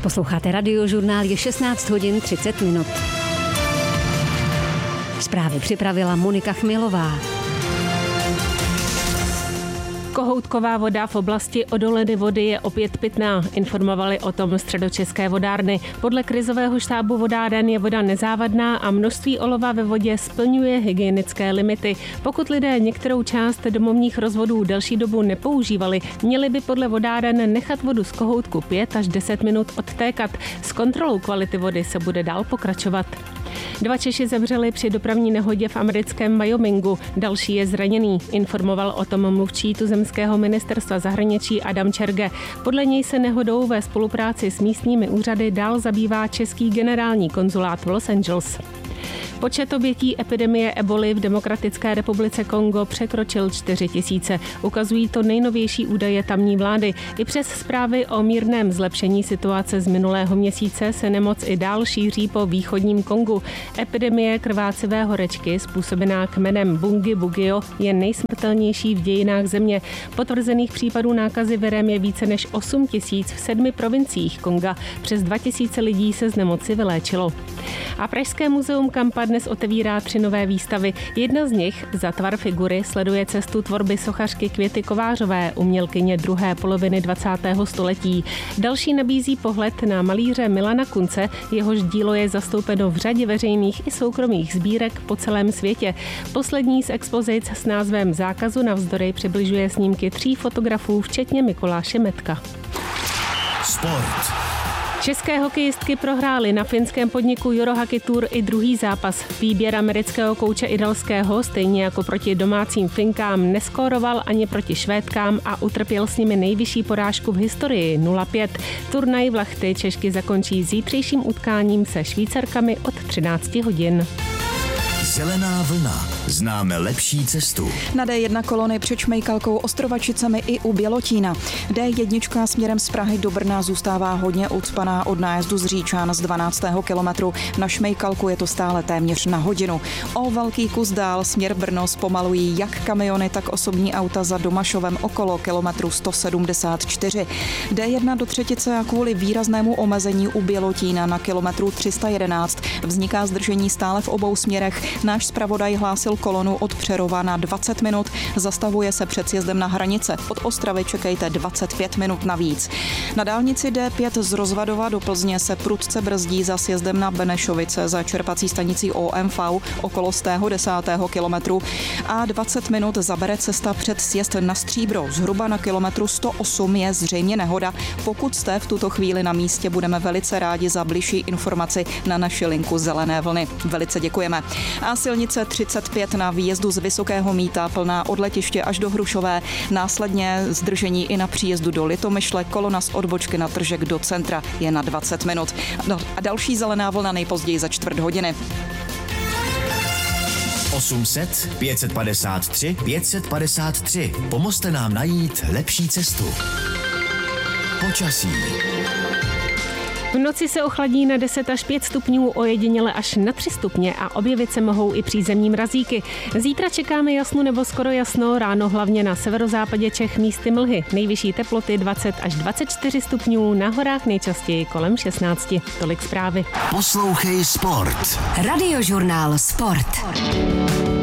Posloucháte Radiožurnál, je 16 hodin 30 minut. Zprávy připravila Monika Chmilová. Kohoutková voda v oblasti Odoledy vody je opět pitná, informovali o tom Středočeské vodárny. Podle krizového štábu vodáren je voda nezávadná a množství olova ve vodě splňuje hygienické limity. Pokud lidé některou část domovních rozvodů delší dobu nepoužívali, měli by podle vodáren nechat vodu z kohoutku 5 až 10 minut odtékat. S kontrolou kvality vody se bude dál pokračovat. 2 Češi zemřeli při dopravní nehodě v americkém Wyomingu. Další je zraněný, informoval o tom mluvčí tuzemského ministerstva zahraničí Adam Čerge. Podle něj se nehodou ve spolupráci s místními úřady dál zabývá český generální konzulát v Los Angeles. Počet obětí epidemie eboly v Demokratické republice Kongo překročil 4 000. Ukazují to nejnovější údaje tamní vlády. I přes zprávy o mírném zlepšení situace z minulého měsíce se nemoc i dál šíří po východním Kongu. Epidemie krvácivé horečky způsobená kmenem Bungi-Bugio je nejsmrtelnější v dějinách země. Potvrzených případů nákazy virem je více než 8 000 v 7 provinciích Konga. Přes 2 000 lidí se z nemoci vyléčilo. A Pražské muzeum Kampa dnes otevírá 3 nové výstavy. Jedna z nich, Za tvar figury, sleduje cestu tvorby sochařky Květy Kovářové, umělkyně druhé poloviny 20. století. Další nabízí pohled na malíře Milana Kunce, jehož dílo je zastoupeno v řadě veřejných i soukromých sbírek po celém světě. Poslední z expozic s názvem Zákazu navzdory přibližuje snímky 3 fotografů, včetně Mikuláše Metka. Sport. České hokejistky prohrály na finském podniku Eurohockey Tour i druhý zápas. Výběr amerického kouče Idalského, stejně jako proti domácím Finkám, neskóroval ani proti Švédkám a utrpěl s nimi nejvyšší porážku v historii 0-5. Turnaj v Lahti Češky zakončí zítřejším utkáním se Švýcarkami od 13 hodin. Zelená vlna. Známe lepší cestu. Na D1 kolony před Šmejkalkou, Ostrovačicemi i u Bělotína. D1 směrem z Prahy do Brna zůstává hodně ucpaná od nájezdu z Říčan z 12. kilometru. Na Šmejkalku je to stále téměř na hodinu. O velký kus dál směr Brno zpomalují jak kamiony, tak osobní auta za Domašovem okolo kilometru 174. D1 do Třetice a kvůli výraznému omezení u Bělotína na kilometru 311 vzniká zdržení stále v obou směrech. Náš zpravodaj hlásil kolonu od Přerova na 20 minut, zastavuje se před sjezdem na hranice. Od Ostravy čekejte 25 minut navíc. Na dálnici D5 z Rozvadova do Plzně se prudce brzdí za sjezdem na Benešovice za čerpací stanicí OMV okolo 110. kilometru a 20 minut zabere cesta před sjezd na Stříbro. Zhruba na kilometru 108 je zřejmě nehoda. Pokud jste v tuto chvíli na místě, budeme velice rádi za bližší informaci na naši linku Zelené vlny. Velice děkujeme. A silnice 35 na výjezdu z Vysokého Mýta plná od letiště až do Hrušové. Následně zdržení i na příjezdu do Litomyšle, kolona z odbočky na Tržek do centra je na 20 minut. A další zelená vlna nejpozději za 4 hodiny. 800 553 553. Pomozte nám najít lepší cestu. Počasí. V noci se ochladí na 10 až 5 stupňů, ojediněle až na 3 stupně a objevit se mohou i přízemní mrazíky. Zítra čekáme jasno nebo skoro jasno, ráno hlavně na severozápadě Čech místy mlhy. Nejvyšší teploty 20 až 24 stupňů, na horách nejčastěji kolem 16. Tolik zprávy. Poslouchej Sport. Radiožurnál Sport.